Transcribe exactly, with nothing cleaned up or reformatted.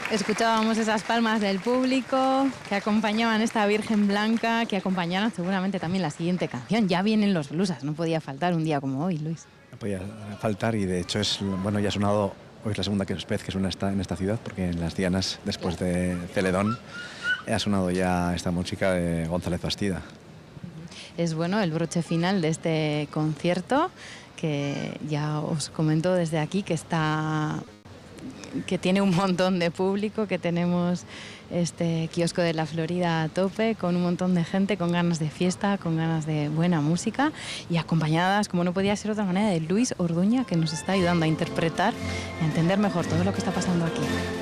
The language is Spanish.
Escuchábamos esas palmas del público que acompañaban esta Virgen Blanca, que acompañaron seguramente también la siguiente canción. Ya vienen los blusas, no podía faltar un día como hoy, Luis. No podía faltar y de hecho es, bueno, ya ha sonado, hoy es la segunda vez que suena esta, en esta ciudad, porque en Las Dianas, después de Celedón, ha sonado ya esta música de González Bastida. Es bueno el broche final de este concierto, que ya os comento desde aquí que está... que tiene un montón de público, que tenemos este kiosco de la Florida a tope, con un montón de gente, con ganas de fiesta, con ganas de buena música y acompañadas, como no podía ser de otra manera, de Luis Orduña, que nos está ayudando a interpretar y a entender mejor todo lo que está pasando aquí.